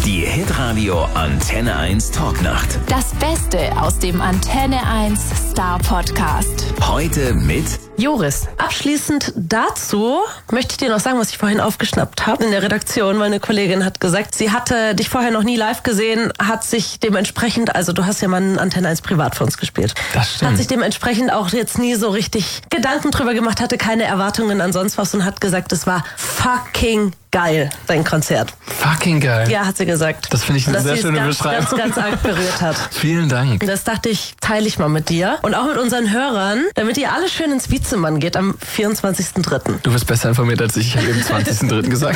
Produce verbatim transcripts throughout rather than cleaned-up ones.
Die Hitradio Antenne eins Talknacht. Das Beste aus dem Antenne eins Star Podcast. Heute mit Joris. Abschließend dazu möchte ich dir noch sagen, was ich vorhin aufgeschnappt habe in der Redaktion. Meine Kollegin hat gesagt, sie hatte dich vorher noch nie live gesehen, hat sich dementsprechend, also du hast ja mal einen Antenne eins privat für uns gespielt. Das stimmt. Hat sich dementsprechend auch jetzt nie so richtig Gedanken drüber gemacht, hatte keine Erwartungen an sonst was und hat gesagt, es war fucking geil, dein Konzert. Fucking geil. Ja, hat sie gesagt. Das finde ich eine Dass sehr sie es schöne ganz, Beschreibung. Ganz, ganz arg berührt hat. Vielen Dank. Das dachte ich, teile ich mal mit dir und auch mit unseren Hörern, damit ihr alle schön ins Vizemann geht am vierundzwanzigsten dritten Du bist besser informiert als ich. Ich habe eben zwanzigsten dritten gesagt.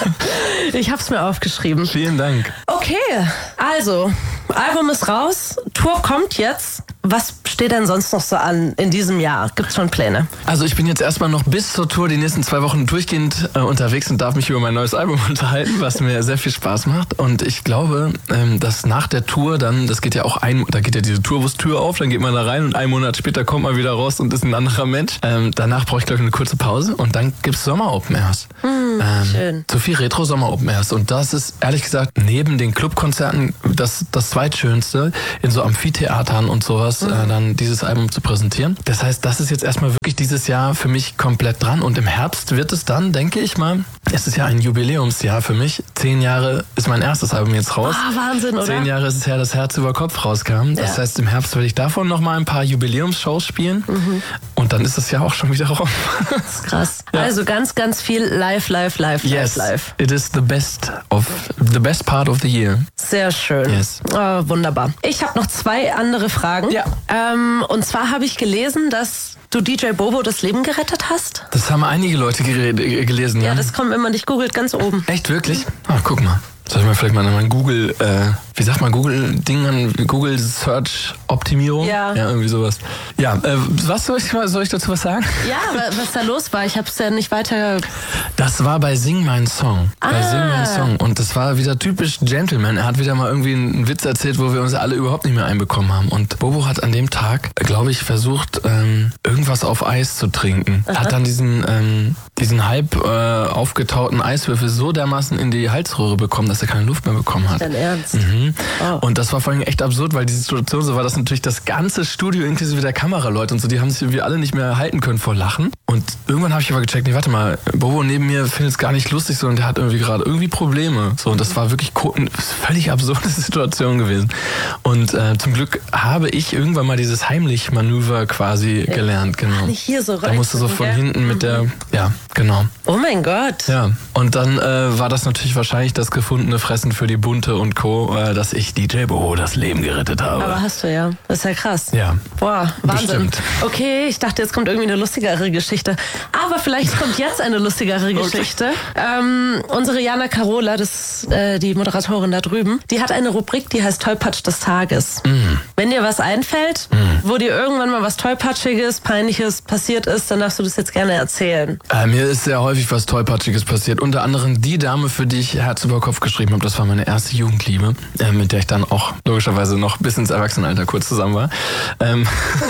Ich hab's mir aufgeschrieben. Vielen Dank. Okay, also, Album ist raus, Tour kommt jetzt. Was steht denn sonst noch so an in diesem Jahr? Gibt's schon Pläne? Also ich bin jetzt erstmal noch bis zur Tour die nächsten zwei Wochen durchgehend äh, unterwegs und darf mich über mein neues Album unterhalten, was mir sehr viel Spaß macht. Und ich glaube, ähm, dass nach der Tour dann, das geht ja auch ein, da geht ja diese Tourbus-Tür auf, dann geht man da rein und einen Monat später kommt man wieder raus und ist ein anderer Mensch. Ähm, danach brauche ich, glaube ich, eine kurze Pause und dann gibt's Sommer-Open Airs. Hm, ähm, schön. Zu viel Retro-Sommer-Open Airs. Und das ist, ehrlich gesagt, neben den Clubkonzerten das, das zweitschönste, in so Amphitheatern und sowas, mhm. äh, dann dieses Album zu präsentieren. Das heißt, das ist jetzt erstmal wirklich dieses Jahr für mich komplett dran. Und im Herbst wird es dann, denke ich mal, es ist ja ein Jubiläumsjahr für mich. Zehn Jahre ist mein erstes Album jetzt raus. Ah, Wahnsinn, oder? Zehn Jahre ist es her, dass Herz über Kopf rauskam. Das Ja. heißt, im Herbst werde ich davon nochmal ein paar Jubiläumsshows spielen. Mhm. Und dann ist das Jahr auch schon wieder rum. Das ist krass. Ja. Also ganz, ganz viel live, live, live, Yes, live, live. it is the best of the best part of the year. Sehr schön. Yes. Oh, wunderbar. Ich habe noch zwei andere Fragen. Ja. Ähm, und zwar habe ich gelesen, dass du D J Bobo das Leben gerettet hast. Das haben einige Leute gered- gelesen, ja. Ja, das kommt, wenn man dich googelt, ganz oben. Echt, wirklich? Ah, guck mal. Soll ich mal vielleicht mal mein Google, äh, wie sagt man, Google-Ding an, Google Search Optimierung? Ja. Ja, irgendwie sowas. Ja, äh, was soll ich, soll ich dazu was sagen? Ja, aber was da los war, ich habe es ja nicht weiter... Das war bei Sing Mein Song. Bei Ah. Sing Mein Song. Und das war wieder typisch Gentleman. Er hat wieder mal irgendwie einen Witz erzählt, wo wir uns alle überhaupt nicht mehr einbekommen haben. Und Bobo hat an dem Tag, glaube ich, versucht, ähm, irgendwas auf Eis zu trinken. Aha. Hat dann diesen, ähm, diesen halb äh, aufgetauten Eiswürfel so dermaßen in die Halsröhre bekommen, dass er keine Luft mehr bekommen hat. Dein Ernst? Mhm. Oh. Und das war vor allem echt absurd, weil die Situation so war, dass natürlich das ganze Studio inklusive der Kameraleute und so, die haben sich irgendwie alle nicht mehr halten können vor Lachen. Und irgendwann habe ich aber gecheckt, nee, warte mal, Bobo neben mir findet es gar nicht lustig so und der hat irgendwie gerade irgendwie Probleme. So, und das war wirklich ko- eine völlig absurde Situation gewesen. Und äh, zum Glück habe ich irgendwann mal dieses Heimlich-Manöver quasi ja. gelernt, genau. Nicht hier so rein. Da musste so von hinten mit der, ja, genau. Oh mein Gott. Ja, und dann äh, war das natürlich wahrscheinlich das gefundene Fressen für die Bunte und Co., äh, dass ich D J Bobo das Leben gerettet habe. Aber hast du ja. Das ist ja krass. Ja. Boah, Wahnsinn. Bestimmt. Okay, ich dachte, jetzt kommt irgendwie eine lustigere Geschichte. Aber vielleicht kommt jetzt eine lustigere Geschichte. Okay. Ähm, unsere Jana Carola, das äh, die Moderatorin da drüben, die hat eine Rubrik, die heißt Tollpatsch des Tages. Mm. Wenn dir was einfällt, mm. wo dir irgendwann mal was Tollpatschiges, Peinliches passiert ist, dann darfst du das jetzt gerne erzählen. Äh, mir ist sehr häufig was Tollpatschiges passiert. Unter anderem die Dame, für die ich Herz über Kopf geschrieben habe. Das war meine erste Jugendliebe, äh, mit der ich dann auch logischerweise noch bis ins Erwachsenenalter kurz zusammen war. Ähm,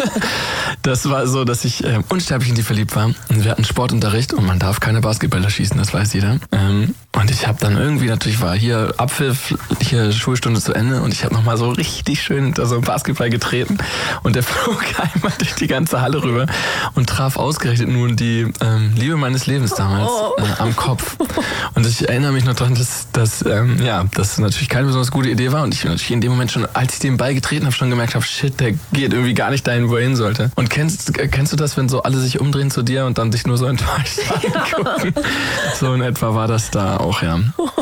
das war so, dass ich äh, unsterblich in die verliebt war. Und wir hatten Sportunterricht und man darf keine Basketballer schießen, das weiß jeder. Ähm, und ich habe dann irgendwie, natürlich war hier Abpfiff, hier Schulstunde zu Ende und ich habe nochmal so richtig schön hinter so einen Basketball getreten und der flog einmal durch die ganze Halle rüber und traf ausgerechnet nun die ähm, Liebe meines Lebens damals äh, am Kopf. Und ich erinnere mich noch daran, dass, dass ähm, ja, das natürlich keine besonders gute Idee war und ich natürlich in dem Moment schon, als ich den Ball getreten habe, schon gemerkt habe, shit, der geht irgendwie gar nicht dahin, wo er hin sollte. Und kennst, kennst du das, wenn so alle sich umdrehen zu dir und dann dich nur so enttäuscht angucken? So in etwa war das da auch, ja.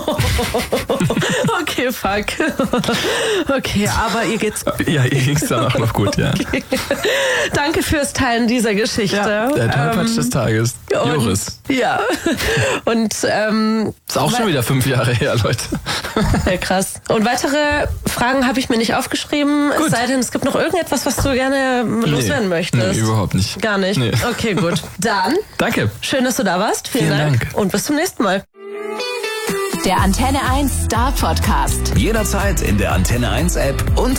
Okay, fuck. Okay, aber ihr geht's... Ja, ihr ging's dann auch noch gut, ja. Okay. Danke fürs Teilen dieser Geschichte. Ja, der Tollpatsch ähm, des Tages. Joris. Und, ja. Und ähm, ist auch schon wieder fünf Jahre her, Leute. Ja, krass. Und weitere Fragen habe ich mir nicht aufgeschrieben. Gut. Es sei denn, es gibt noch irgendetwas, was du gerne loswerden nee, möchtest. Nee, überhaupt nicht. Gar nicht? Nee. Okay, gut. Dann. Danke. Schön, dass du da warst. Vielen, Vielen Dank. Dank. Und bis zum nächsten Mal. Der Antenne eins Star Podcast. jederzeit in der Antenne eins App und